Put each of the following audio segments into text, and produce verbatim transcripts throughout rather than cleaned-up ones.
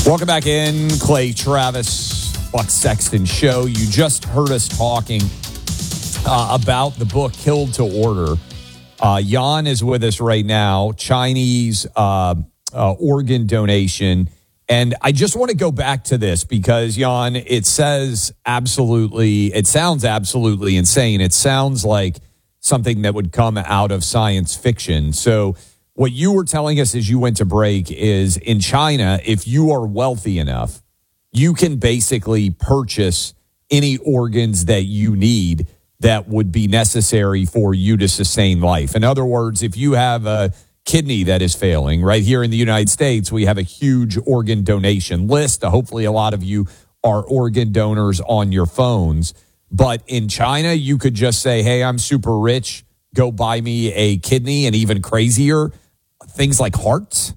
Welcome back in, Clay Travis, Buck Sexton Show. You just heard us talking uh, about the book Killed to Order. Uh, Jan is with us right now, Chinese uh, uh, organ donation. And I just want to go back to this because, Jan, it says absolutely, it sounds absolutely insane. It sounds like something that would come out of science fiction. So what you were telling us as you went to break is in China, if you are wealthy enough, you can basically purchase any organs that you need that would be necessary for you to sustain life. In other words, if you have a kidney that is failing, right here in the United States, we have a huge organ donation list. Hopefully a lot of you are organ donors on your phones. But in China, you could just say, hey, I'm super rich, go buy me a kidney, and even crazier, things like hearts?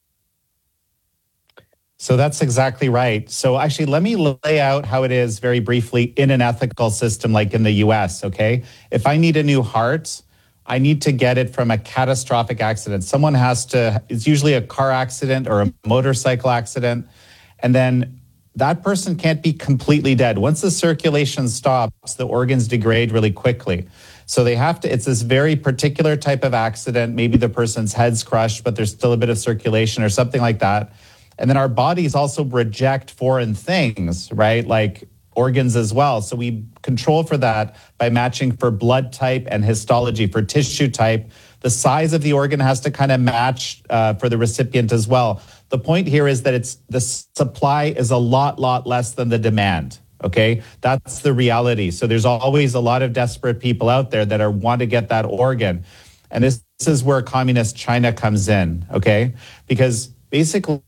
So that's exactly right. So actually, let me lay out how it is very briefly in an ethical system like in the U S, okay? If I need a new heart, I need to get it from a catastrophic accident. Someone has to, it's usually a car accident or a motorcycle accident, and then that person can't be completely dead. Once the circulation stops, the organs degrade really quickly. So they have to, it's this very particular type of accident. Maybe the person's head's crushed, but there's still a bit of circulation or something like that. And then our bodies also reject foreign things, right? Like organs as well. So we control for that by matching for blood type and histology for tissue type. The size of the organ has to kind of match uh, for the recipient as well. The point here is that it's the supply is a lot, lot less than the demand. Okay, that's the reality. So there's always a lot of desperate people out there that are want to get that organ. And this, this is where communist China comes in, okay? Because basically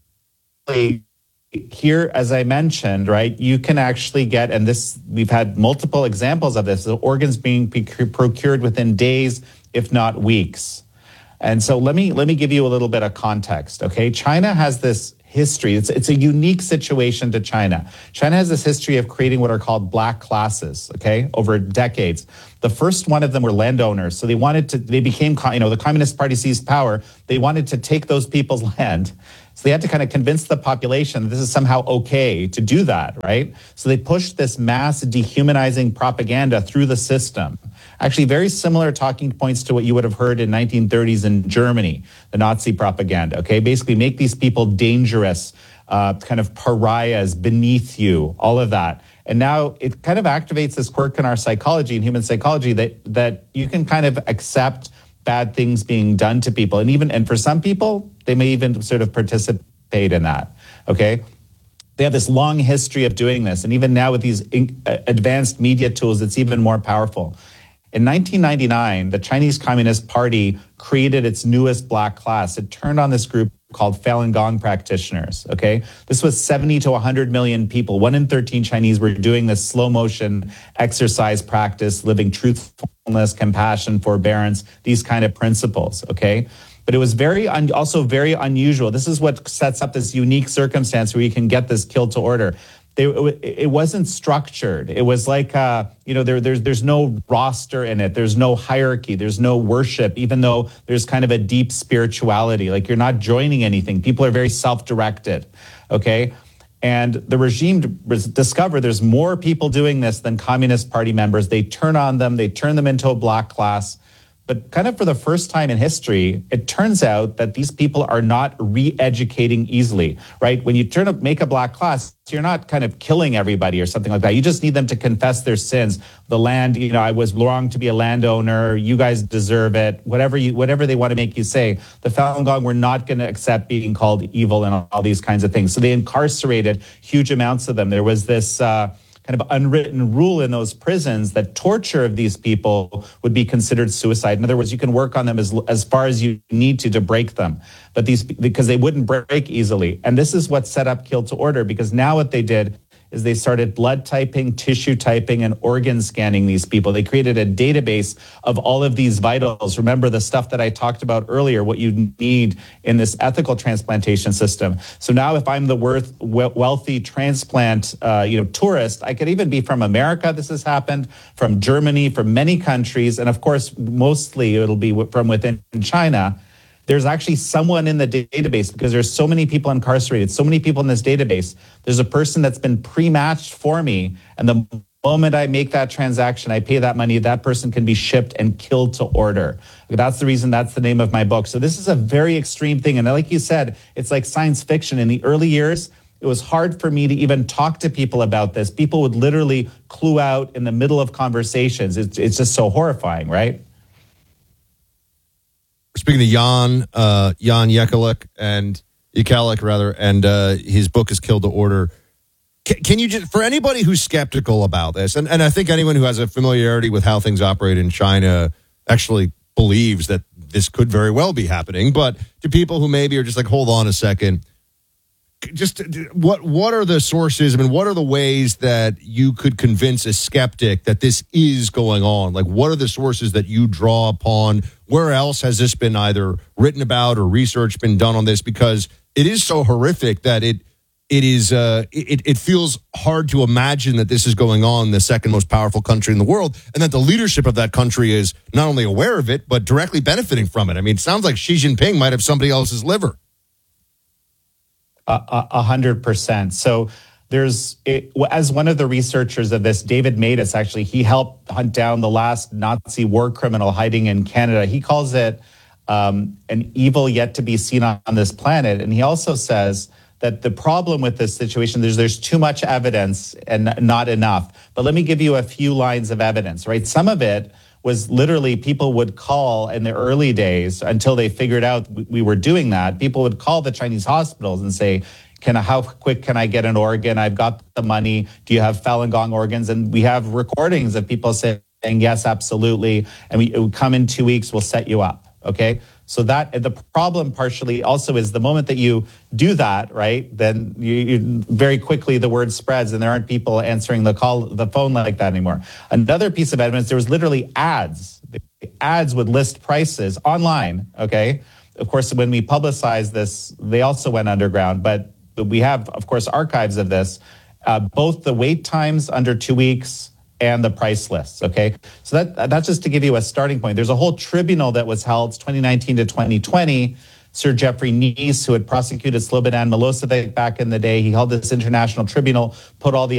here, as I mentioned, right, you can actually get, and this, we've had multiple examples of this, the organs being procured within days, if not weeks. And so let me let me give you a little bit of context, okay? China has this history. It's it's a unique situation to China. China has this history of creating what are called black classes, okay, over decades. The first one of them were landowners. So they wanted to, they became, you know, the Communist Party seized power. They wanted to take those people's land. So they had to kind of convince the population that this is somehow okay to do that, right? So they pushed this mass dehumanizing propaganda through the system. Actually, very similar talking points to what you would have heard in nineteen thirties in Germany, the Nazi propaganda, okay? Basically make these people dangerous, uh, kind of pariahs beneath you, all of that. And now it kind of activates this quirk in our psychology, in human psychology, that that you can kind of accept bad things being done to people. And even, and for some people, they may even sort of participate in that, okay? They have this long history of doing this. And even now with these in, uh, advanced media tools, it's even more powerful. In nineteen ninety-nine, the Chinese Communist Party created its newest black class. It turned on this group called Falun Gong practitioners, okay? This was seventy to one hundred million people. One in thirteen Chinese were doing this slow motion exercise practice, living truthfulness, compassion, forbearance, these kind of principles, okay? But it was very un- also very unusual. This is what sets up this unique circumstance where you can get this kill to order. They, it wasn't structured. It was like, uh, you know, there, there's there's no roster in it. There's no hierarchy. There's no worship, even though there's kind of a deep spirituality. Like you're not joining anything. People are very self-directed, okay? And the regime discovered there's more people doing this than Communist Party members. They turn on them. They turn them into a black class. But kind of for the first time in history, it turns out that these people are not re-educating easily, right? When you turn up, make a black class, you're not kind of killing everybody or something like that. You just need them to confess their sins. The land, you know, I was wrong to be a landowner. You guys deserve it. Whatever you, whatever they want to make you say. The Falun Gong were not going to accept being called evil and all these kinds of things. So they incarcerated huge amounts of them. There was this uh, kind of unwritten rule in those prisons that torture of these people would be considered suicide. In other words, you can work on them as as far as you need to to break them, but these because they wouldn't break easily. And this is what set up Kill to Order, because now what they did is they started blood typing, tissue typing, and organ scanning these people. They created a database of all of these vitals. Remember the stuff that I talked about earlier, what you need in this ethical transplantation system. So now if I'm the worth, wealthy transplant uh, you know, tourist, I could even be from America, this has happened, from Germany, from many countries, and of course, mostly it'll be from within China. there's actually someone in the database, because there's so many people incarcerated, so many people in this database. There's a person that's been pre-matched for me, and the moment I make that transaction, I pay that money, that person can be shipped and killed to order. That's the reason, that's the name of my book. So this is a very extreme thing. And like you said, it's like science fiction. In the early years, it was hard for me to even talk to people about this. People would literally clue out in the middle of conversations. It's, it's just so horrifying, right? Speaking of Jan, uh, Jan Jekielek and Jekielek rather, and uh, his book is Killed to Order. Can, can you just, for anybody who's skeptical about this, and, and I think anyone who has a familiarity with how things operate in China actually believes that this could very well be happening, but to people who maybe are just like, hold on a second, just what what are the sources? I mean, what are the ways that you could convince a skeptic that this is going on? Like, what are the sources that you draw upon? Where else has this been either written about or research been done on this? Because it is so horrific that it it is uh, it it feels hard to imagine that this is going on in the second most powerful country in the world, and that the leadership of that country is not only aware of it but directly benefiting from it. I mean, it sounds like Xi Jinping might have somebody else's liver. A hundred percent. So there's, it, as one of the researchers of this, David Matus, actually, he helped hunt down the last Nazi war criminal hiding in Canada. He calls it um, an evil yet to be seen on, on this planet. And he also says that the problem with this situation, there's there's too much evidence and not enough. But let me give you a few lines of evidence, right? Some of it was literally people would call in the early days until they figured out we were doing that. People would call the Chinese hospitals and say, "Can I, how quick can I get an organ? I've got the money. Do you have Falun Gong organs?" And we have recordings of people saying, "Yes, absolutely. And we it would come in two weeks. We'll set you up." Okay. So that the problem partially also is the moment that you do that, right, then you, you very quickly the word spreads and there aren't people answering the call, the phone like that anymore. Another piece of evidence, there was literally ads. The ads would list prices online, okay? Of course, when we publicized this, they also went underground, but we have, of course, archives of this, uh, both the wait times under two weeks and the price lists, okay? So that that's just to give you a starting point. There's a whole tribunal that was held twenty nineteen to twenty twenty. Sir Jeffrey Nice, who had prosecuted Slobodan Milosevic back in the day, he held this international tribunal, put all the